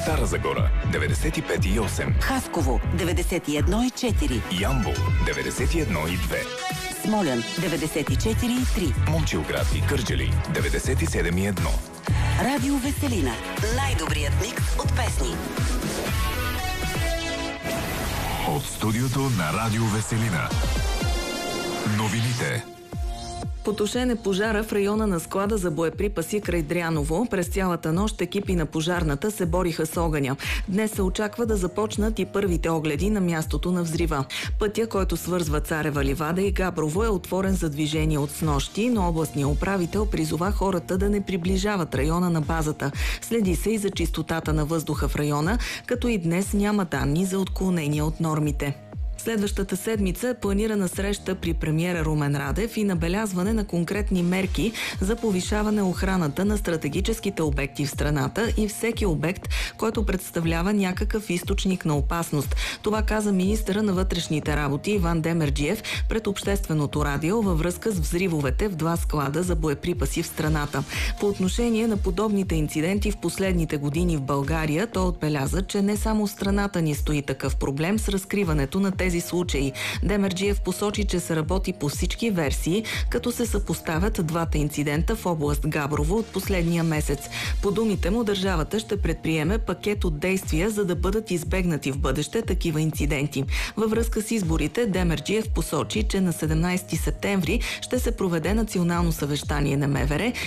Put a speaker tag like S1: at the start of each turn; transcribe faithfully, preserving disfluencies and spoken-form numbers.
S1: Стара Загора деветдесет и пет и осем,
S2: Хасково деветдесет и едно и четири,
S1: Ямбол деветдесет и едно и две,
S2: Смолян деветдесет и четири и три,
S1: Момчилград и Кърджали деветдесет и седем и едно.
S2: Радио Веселина. Най-добрият микс от песни.
S1: От студиото на Радио Веселина. Новините.
S3: Потушен е пожара в района на склада за боеприпаси край Дряново. През цялата нощ екипи на пожарната се бориха с огъня. Днес се очаква да започнат и първите огледи на мястото на взрива. Пътя, който свързва Царева ливада и Габрово, е отворен за движение от снощи, но областният управител призова хората да не приближават района на базата. Следи се и за чистотата на въздуха в района, като и днес няма данни за отклонения от нормите. Следващата седмица е планирана среща при премиера Румен Радев и набелязване на конкретни мерки за повишаване охраната на стратегическите обекти в страната и всеки обект, който представлява някакъв източник на опасност. Това каза министъра на вътрешните работи Иван Демерджиев пред Общественото радио във връзка с взривовете в два склада за боеприпаси в страната. По отношение на подобните инциденти в последните години в България, той отбеляза, че не само в страната ни стои такъв проблем с разкриването на тези случаи. Демерджиев посочи, че се работи по всички версии, като се съпоставят двата инцидента в област Габрово от последния месец. По думите му, държавата ще предприеме пакет от действия, за да бъдат избегнати в бъдеще такива инциденти. Във връзка с изборите, Демерджиев посочи, че на седемнайсети септември ще се проведе национално съвещание на МВР